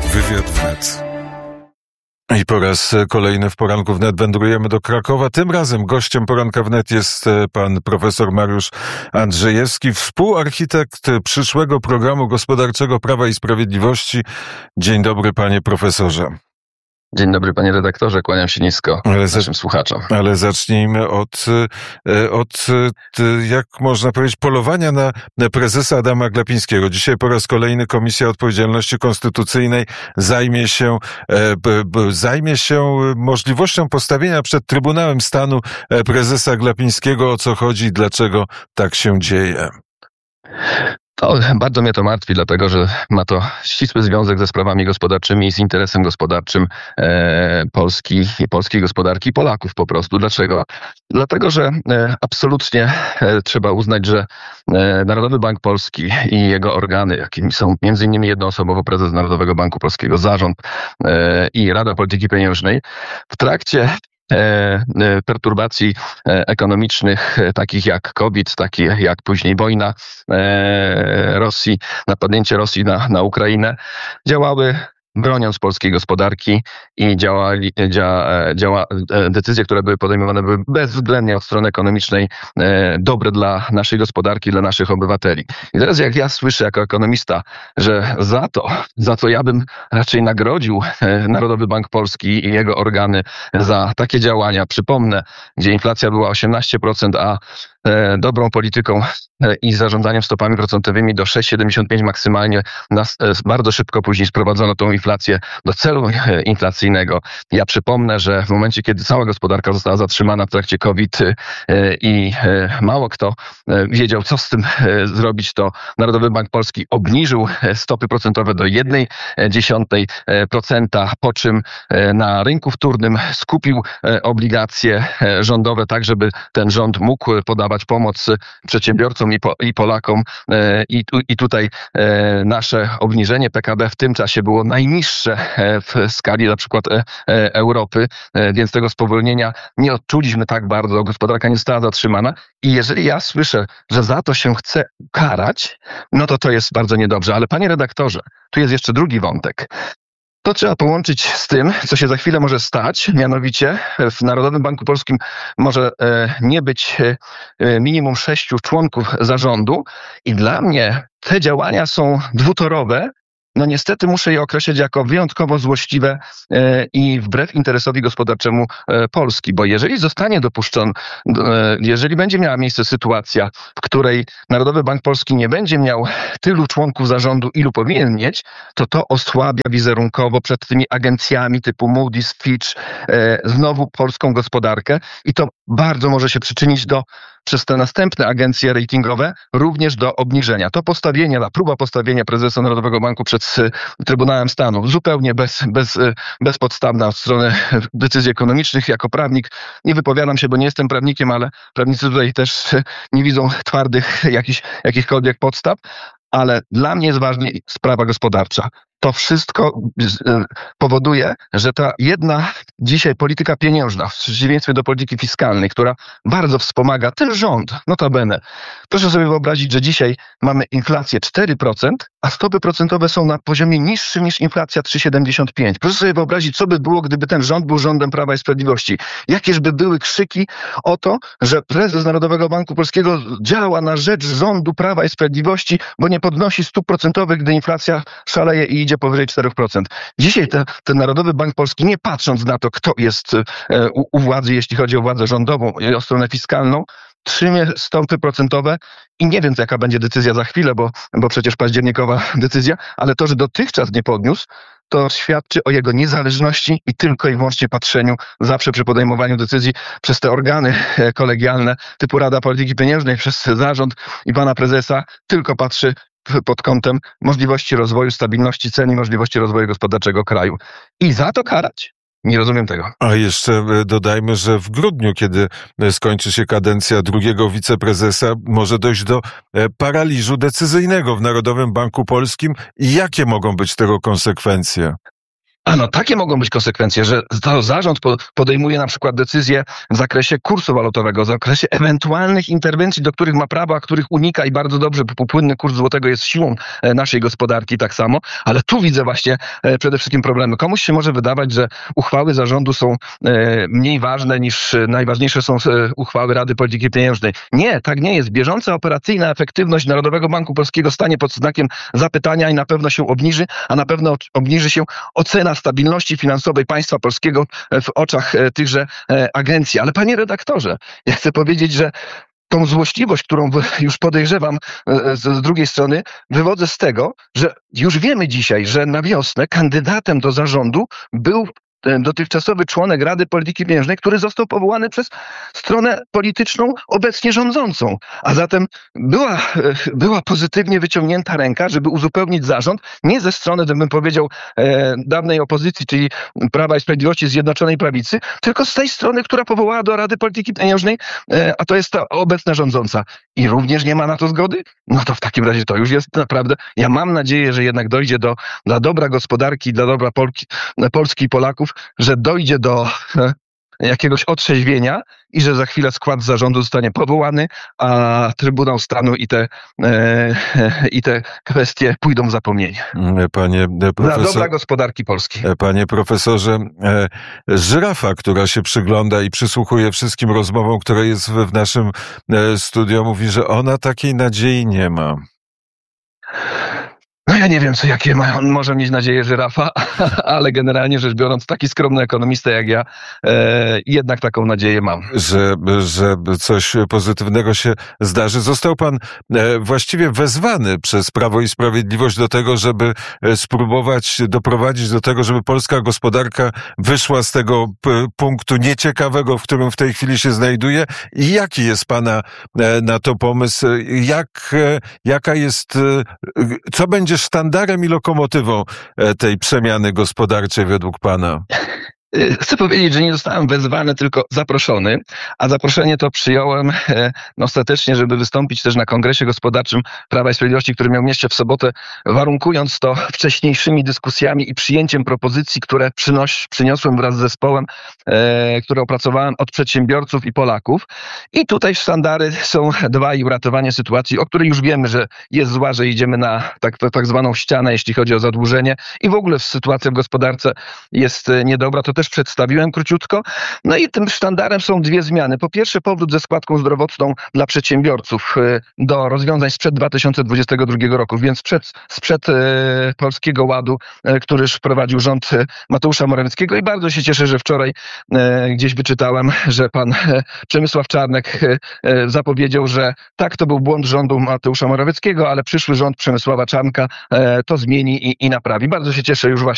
Wywiad wnet. I po raz kolejny w Poranku Wnet wędrujemy do Krakowa. Tym razem gościem Poranka Wnet jest pan profesor Mariusz Andrzejewski, współarchitekt przyszłego programu gospodarczego Prawa i Sprawiedliwości. Dzień dobry, panie profesorze. Dzień dobry, panie redaktorze, kłaniam się nisko naszym słuchaczom. Ale zacznijmy od, jak można powiedzieć, polowania na prezesa Adama Glapińskiego. Dzisiaj po raz kolejny Komisja Odpowiedzialności Konstytucyjnej zajmie się możliwością postawienia przed Trybunałem Stanu prezesa Glapińskiego. O co chodzi i dlaczego tak się dzieje? Bardzo mnie to martwi, dlatego że ma to ścisły związek ze sprawami gospodarczymi i z interesem gospodarczym Polski i polskiej gospodarki, Polaków po prostu. Dlaczego? Dlatego, że absolutnie trzeba uznać, że Narodowy Bank Polski i jego organy, jakimi są m.in. jednoosobowo prezes Narodowego Banku Polskiego, zarząd i Rada Polityki Pieniężnej, w trakcie perturbacji ekonomicznych, takich jak COVID, takich jak później wojna Rosji, napadnięcie Rosji na Ukrainę, działały broniąc polskiej gospodarki i decyzje, które były podejmowane, były bezwzględnie od strony ekonomicznej dobre dla naszej gospodarki, dla naszych obywateli. I teraz jak ja słyszę jako ekonomista, że za to ja bym raczej nagrodził Narodowy Bank Polski i jego organy za takie działania, przypomnę, gdzie inflacja była 18%, a dobrą polityką i zarządzaniem stopami procentowymi do 6,75 maksymalnie, bardzo szybko później sprowadzono tą inflację do celu inflacyjnego. Ja przypomnę, że w momencie, kiedy cała gospodarka została zatrzymana w trakcie COVID i mało kto wiedział, co z tym zrobić, to Narodowy Bank Polski obniżył stopy procentowe do 0,1%, po czym na rynku wtórnym skupił obligacje rządowe tak, żeby ten rząd mógł podawać pomoc przedsiębiorcom i Polakom. I tutaj nasze obniżenie PKB w tym czasie było najniższe w skali na przykład Europy, więc tego spowolnienia nie odczuliśmy tak bardzo, gospodarka nie została zatrzymana i jeżeli ja słyszę, że za to się chce karać, no to jest bardzo niedobrze. Ale panie redaktorze, tu jest jeszcze drugi wątek. To trzeba połączyć z tym, co się za chwilę może stać, mianowicie w Narodowym Banku Polskim może nie być minimum 6 członków zarządu i dla mnie te działania są dwutorowe. No niestety muszę je określić jako wyjątkowo złośliwe i wbrew interesowi gospodarczemu Polski, bo jeżeli zostanie dopuszczony, jeżeli będzie miała miejsce sytuacja, w której Narodowy Bank Polski nie będzie miał tylu członków zarządu, ilu powinien mieć, to osłabia wizerunkowo przed tymi agencjami typu Moody's, Fitch, znowu polską gospodarkę i to bardzo może się przyczynić przez te następne agencje ratingowe również do obniżenia. To próba postawienia prezesa Narodowego Banku przed Trybunałem Stanu, zupełnie bezpodstawna od strony decyzji ekonomicznych. Jako prawnik nie wypowiadam się, bo nie jestem prawnikiem, ale prawnicy tutaj też nie widzą twardych jakichkolwiek podstaw. Ale dla mnie jest ważna sprawa gospodarcza. To wszystko powoduje, że ta jedna dzisiaj polityka pieniężna, w przeciwieństwie do polityki fiskalnej, która bardzo wspomaga ten rząd, notabene. Proszę sobie wyobrazić, że dzisiaj mamy inflację 4%, a stopy procentowe są na poziomie niższym niż inflacja 3,75. Proszę sobie wyobrazić, co by było, gdyby ten rząd był rządem Prawa i Sprawiedliwości. Jakież by były krzyki o to, że prezes Narodowego Banku Polskiego działa na rzecz rządu Prawa i Sprawiedliwości, bo nie podnosi stóp procentowych, gdy inflacja szaleje i idzie powyżej 4%. Dzisiaj ten Narodowy Bank Polski, nie patrząc na to, kto jest u władzy, jeśli chodzi o władzę rządową i o stronę fiskalną, trzymie stopy procentowe i nie wiem, jaka będzie decyzja za chwilę, bo przecież październikowa decyzja, ale to, że dotychczas nie podniósł, to świadczy o jego niezależności i tylko i wyłącznie patrzeniu zawsze przy podejmowaniu decyzji przez te organy kolegialne typu Rada Polityki Pieniężnej, przez zarząd i pana prezesa, tylko patrzy pod kątem możliwości rozwoju, stabilności cen i możliwości rozwoju gospodarczego kraju. I za to karać? Nie rozumiem tego. A jeszcze dodajmy, że w grudniu, kiedy skończy się kadencja drugiego wiceprezesa, może dojść do paraliżu decyzyjnego w Narodowym Banku Polskim. I jakie mogą być tego konsekwencje? Takie mogą być konsekwencje, że to zarząd podejmuje na przykład decyzje w zakresie kursu walutowego, w zakresie ewentualnych interwencji, do których ma prawo, a których unika i bardzo dobrze, bo płynny kurs złotego jest siłą naszej gospodarki tak samo, ale tu widzę właśnie przede wszystkim problemy. Komuś się może wydawać, że uchwały zarządu są mniej ważne niż najważniejsze są uchwały Rady Polityki Pieniężnej. Nie, tak nie jest. Bieżąca operacyjna efektywność Narodowego Banku Polskiego stanie pod znakiem zapytania i na pewno się obniży, a na pewno obniży się ocena stabilności finansowej państwa polskiego w oczach tychże agencji. Ale panie redaktorze, ja chcę powiedzieć, że tą złośliwość, którą już podejrzewam z drugiej strony, wywodzę z tego, że już wiemy dzisiaj, że na wiosnę kandydatem do zarządu był dotychczasowy członek Rady Polityki Pieniężnej, który został powołany przez stronę polityczną obecnie rządzącą. A zatem była pozytywnie wyciągnięta ręka, żeby uzupełnić zarząd, nie ze strony, bym powiedział, dawnej opozycji, czyli Prawa i Sprawiedliwości, Zjednoczonej Prawicy, tylko z tej strony, która powołała do Rady Polityki Pieniężnej, a to jest ta obecna rządząca. I również nie ma na to zgody? No to w takim razie to już jest naprawdę, ja mam nadzieję, że jednak dojdzie dla dobra gospodarki, dla dobra Polski i Polaków, że dojdzie do jakiegoś otrzeźwienia i że za chwilę skład zarządu zostanie powołany, a Trybunał Stanu i te kwestie pójdą w zapomnienie. Dla dobra gospodarki polskiej. Panie profesorze, żyrafa, która się przygląda i przysłuchuje wszystkim rozmowom, które jest w naszym studio, mówi, że ona takiej nadziei nie ma. No ja nie wiem, jakie może mieć nadzieję żyrafa, ale generalnie rzecz biorąc, taki skromny ekonomista jak ja, jednak taką nadzieję mam. Że coś pozytywnego się zdarzy. Został pan właściwie wezwany przez Prawo i Sprawiedliwość do tego, żeby spróbować doprowadzić do tego, żeby polska gospodarka wyszła z tego punktu nieciekawego, w którym w tej chwili się znajduje. I jaki jest pana na to pomysł? Jaka jest, co będzie sztandarem i lokomotywą tej przemiany gospodarczej według pana? Chcę powiedzieć, że nie zostałem wezwany, tylko zaproszony, a zaproszenie to przyjąłem ostatecznie, żeby wystąpić też na Kongresie Gospodarczym Prawa i Sprawiedliwości, który miał miejsce w sobotę, warunkując to wcześniejszymi dyskusjami i przyjęciem propozycji, które przyniosłem wraz z zespołem, które opracowałem od przedsiębiorców i Polaków. I tutaj sztandary są dwa i uratowanie sytuacji, o której już wiemy, że jest zła, że idziemy na tak zwaną ścianę, jeśli chodzi o zadłużenie i w ogóle sytuacja w gospodarce jest niedobra. To też przedstawiłem króciutko. No i tym sztandarem są dwie zmiany. Po pierwsze, powrót ze składką zdrowotną dla przedsiębiorców do rozwiązań sprzed 2022 roku, więc sprzed Polskiego Ładu, który wprowadził rząd Mateusza Morawieckiego i bardzo się cieszę, że wczoraj gdzieś wyczytałem, że pan Przemysław Czarnek zapowiedział, że tak, to był błąd rządu Mateusza Morawieckiego, ale przyszły rząd Przemysława Czarnka to zmieni i naprawi. Bardzo się cieszę już właśnie